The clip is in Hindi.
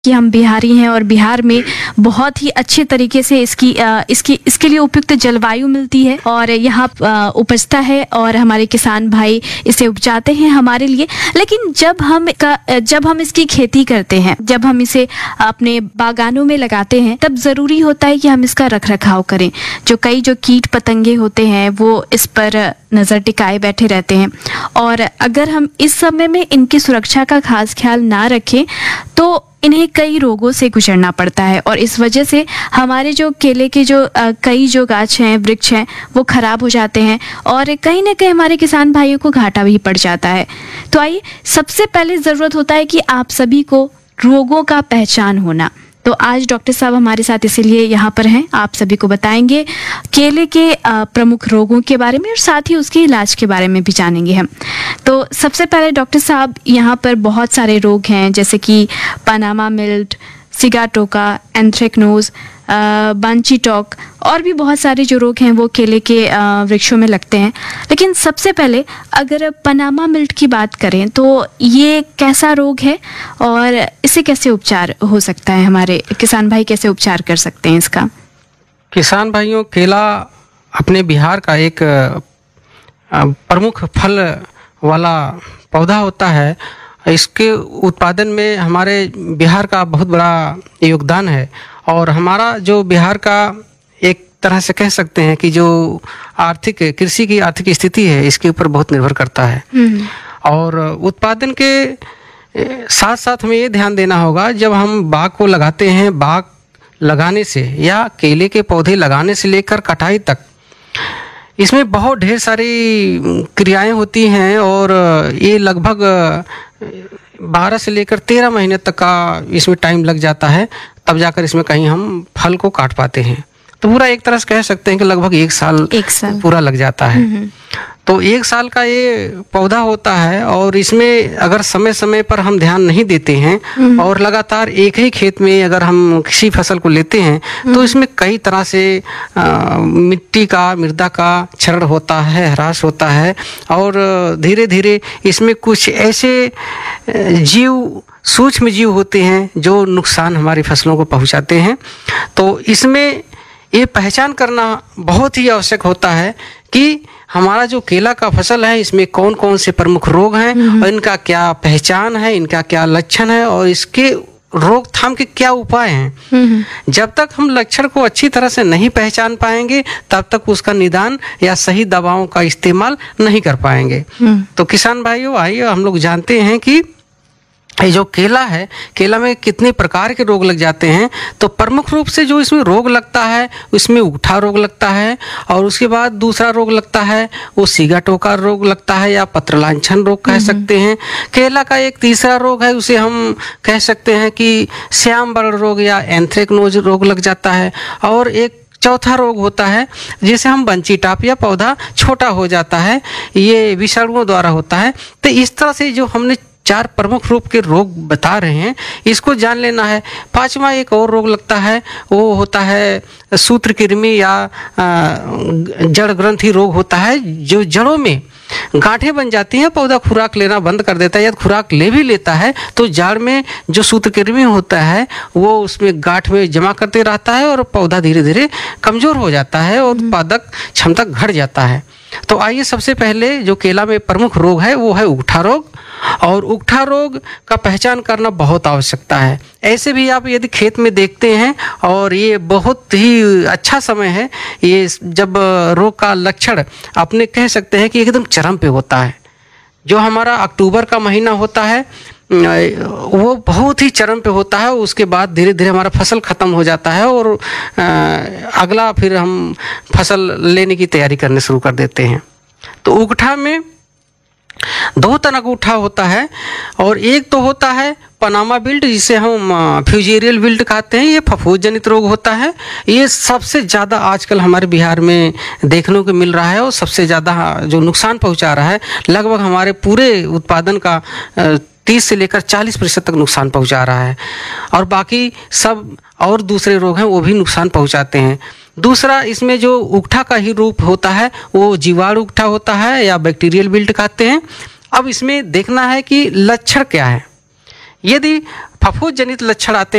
कि हम बिहारी हैं और बिहार में बहुत ही अच्छे तरीके से इसके लिए उपयुक्त जलवायु मिलती है और यहाँ उपजता है और हमारे किसान भाई इसे उपजाते हैं हमारे लिए। लेकिन जब हम इसकी खेती करते हैं, जब हम इसे अपने बागानों में लगाते हैं, तब ज़रूरी होता है कि हम इसका रखरखाव करें। जो कीट पतंगे होते हैं वो इस पर नज़र टिकाए बैठे रहते हैं और अगर हम इस समय में इनकी सुरक्षा का खास ख्याल ना रखें तो इन्हें कई रोगों से गुजरना पड़ता है और इस वजह से हमारे जो केले के कई गाछ हैं, वृक्ष हैं, वो खराब हो जाते हैं और कहीं ना कहीं हमारे किसान भाइयों को घाटा भी पड़ जाता है। तो आइए, सबसे पहले ज़रूरत होता है कि आप सभी को रोगों का पहचान होना। तो आज डॉक्टर साहब हमारे साथ इसीलिए यहाँ पर हैं, आप सभी को बताएंगे केले के प्रमुख रोगों के बारे में और साथ ही उसके इलाज के बारे में भी जानेंगे हम। तो सबसे पहले डॉक्टर साहब, यहाँ पर बहुत सारे रोग हैं जैसे कि Panama मिल्ट, sigatoka, anthracnose, bunchy talk और भी बहुत सारे जो रोग हैं वो केले के वृक्षों में लगते हैं। लेकिन सबसे पहले अगर पनामा मिल्ट की बात करें तो ये कैसा रोग है और इसे कैसे उपचार हो सकता है? हमारे किसान भाई कैसे उपचार कर सकते हैं इसका? किसान भाइयों, केला अपने बिहार का एक प्रमुख फल वाला पौधा होता है। इसके उत्पादन में हमारे बिहार का बहुत बड़ा योगदान है और हमारा जो बिहार का एक तरह से कह सकते हैं कि जो कृषि की आर्थिक स्थिति है इसके ऊपर बहुत निर्भर करता है। और उत्पादन के साथ साथ हमें ये ध्यान देना होगा, जब हम बाग को लगाते हैं, बाग लगाने से या केले के पौधे लगाने से लेकर कटाई तक इसमें बहुत ढेर सारी क्रियाएं होती हैं और ये लगभग 12 से लेकर 13 महीने तक का इसमें टाइम लग जाता है, तब जाकर इसमें कहीं हम फल को काट पाते हैं। तो पूरा एक तरह से कह सकते हैं कि लगभग एक साल पूरा लग जाता है। तो 1 साल का ये पौधा होता है और इसमें अगर समय समय पर हम ध्यान नहीं देते हैं और लगातार एक ही खेत में अगर हम किसी फसल को लेते हैं तो इसमें कई तरह से मृदा का क्षरण होता है, ह्रास होता है और धीरे धीरे इसमें कुछ ऐसे सूक्ष्म जीव होते हैं जो नुकसान हमारी फसलों को पहुंचाते हैं। तो इसमें ये पहचान करना बहुत ही आवश्यक होता है कि हमारा जो केला का फसल है इसमें कौन कौन से प्रमुख रोग हैं और इनका क्या पहचान है, इनका क्या लक्षण है और इसके रोकथाम के क्या उपाय हैं। जब तक हम लक्षण को अच्छी तरह से नहीं पहचान पाएंगे तब तक उसका निदान या सही दवाओं का इस्तेमाल नहीं कर पाएंगे। तो किसान भाइयों, आइए हम लोग जानते हैं कि ये जो केला है, केला में कितने प्रकार के रोग लग जाते हैं। तो प्रमुख रूप से जो इसमें रोग लगता है उसमें उगठा रोग लगता है और उसके बाद दूसरा रोग लगता है वो सिगाटोका रोग लगता है या पत्रलांछन रोग कह सकते हैं। केला का एक तीसरा रोग है, उसे हम कह सकते हैं कि श्याम बर्ण रोग या एंथ्रेक्नोज रोग लग जाता है। और एक चौथा रोग होता है जिसे हम बंची टॉप या पौधा छोटा हो जाता है, ये विषाणुओं द्वारा होता है। तो इस तरह से जो हमने 4 प्रमुख रूप के रोग बता रहे हैं इसको जान लेना है। 5वां एक और रोग लगता है, वो होता है सूत्रकृमि या जड़ ग्रंथि रोग होता है, जो जड़ों में गांठें बन जाती हैं, पौधा खुराक लेना बंद कर देता है या खुराक ले भी लेता है तो जड़ में जो सूत्रकृमि होता है वो उसमें गांठ में जमा करते रहता है और पौधा धीरे धीरे कमजोर हो जाता है और उत्पादक क्षमता घट जाता है। तो आइए, सबसे पहले जो केला में प्रमुख रोग है वो है उगठा रोग और उगठा रोग का पहचान करना बहुत आवश्यकता है। ऐसे भी आप यदि खेत में देखते हैं और ये बहुत ही अच्छा समय है, ये जब रोग का लक्षण अपने कह सकते हैं कि एकदम चरम पे होता है। जो हमारा अक्टूबर का महीना होता है वो बहुत ही चरम पे होता है, उसके बाद धीरे धीरे हमारा फसल ख़त्म हो जाता है और अगला फिर हम फसल लेने की तैयारी करने शुरू कर देते हैं। तो उगठा में 2 तरह का उगठा होता है और एक तो होता है पनामा बिल्ट जिसे हम फ्यूजेरियल बिल्ट कहते हैं, ये फफूंद जनित रोग होता है। ये सबसे ज़्यादा आजकल हमारे बिहार में देखने को मिल रहा है और सबसे ज़्यादा जो नुकसान पहुंचा रहा है, लगभग हमारे पूरे उत्पादन का 30 से लेकर 40% तक नुकसान पहुंचा रहा है और बाकी सब और दूसरे रोग हैं वो भी नुकसान पहुंचाते हैं। दूसरा इसमें जो उगठा का ही रूप होता है वो जीवाणु उगठा होता है या बैक्टीरियल बिल्ट कहते हैं। अब इसमें देखना है कि लक्षण क्या है। यदि फफूंद जनित लक्षण आते